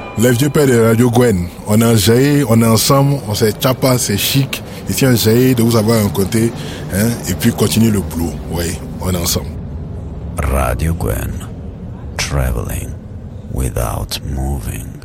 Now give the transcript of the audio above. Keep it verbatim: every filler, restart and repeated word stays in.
Les vieux pères de Radio Gwen, on est enjaillé, on est ensemble, on s'est chapa, c'est chic. Ici enjaillé de vous avoir un côté, hein, et puis continuer le boulot. Oui, on est ensemble. Radio Gwen, traveling without moving.